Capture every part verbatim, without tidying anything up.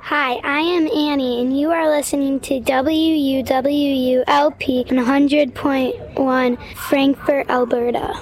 Hi, I am Annie, and you are listening to W U W U L P one hundred point one Frankfort, Alberta.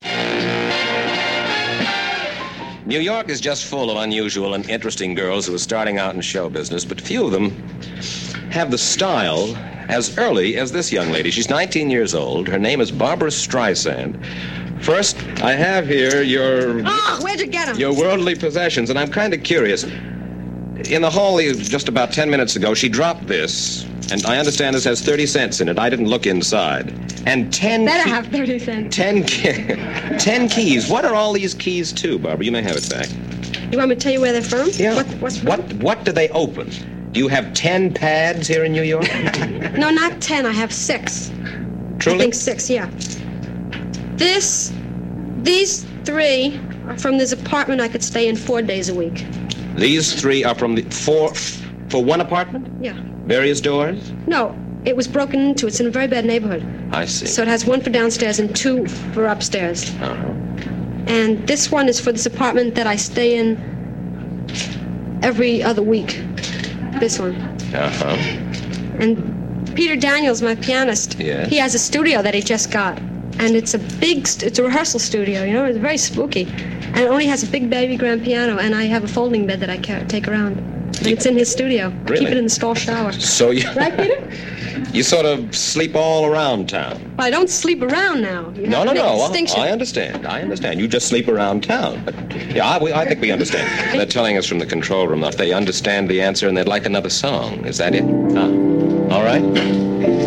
New York is just full of unusual and interesting girls who are starting out in show business, but few of them have the style as early as this young lady. She's nineteen years old. Her name is Barbara Streisand. First, I have here your... Oh, where'd you get them? Your worldly possessions, and I'm kind of curious. In the hall just about ten minutes ago, she dropped this, and I understand this has thirty cents in it. I didn't look inside. And ten... Better key- have thirty cents. Ten, key- ten keys. What are all these keys to, Barbara? You may have it back. You want me to tell you where they're from? Yeah. What, what's from? What, what do they open? Do you have ten pads here in New York? No, not ten. I have six. Truly? I think six, yeah. This, these three are from this apartment I could stay in four days a week. These three are from the four for one apartment? Yeah. Various doors? No, it was broken into. It's in a very bad neighborhood. I see. So it has one for downstairs and two for upstairs. Uh-huh. And this one is for this apartment that I stay in every other week. This one. Uh-huh. And Peter Daniels, my pianist, Yes. he has a studio that he just got. And it's a big, st- it's a rehearsal studio, you know, it's very spooky. And it only has a big baby grand piano, and I have a folding bed that I ca- take around. And it's in his studio. I Really? keep it in the stall shower. So you... Right, Peter? You sort of sleep all around town. But I don't sleep around now. You No, have no, to make no. a I, distinction. I understand. I understand. You just sleep around town. But yeah, I, we, I think we understand. They're telling us from the control room that they understand the answer and they'd like another song. Is that it? Ah. All right.